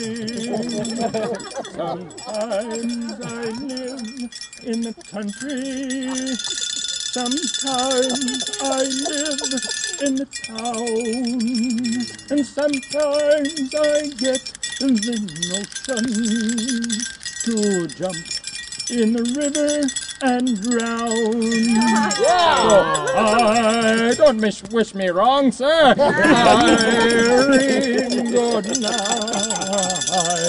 Sometimes I live in the country. Sometimes I live in the town. And sometimes I get the notion to jump in the river and drown. Yeah. So, don't wish me wrong, sir. I ring good night.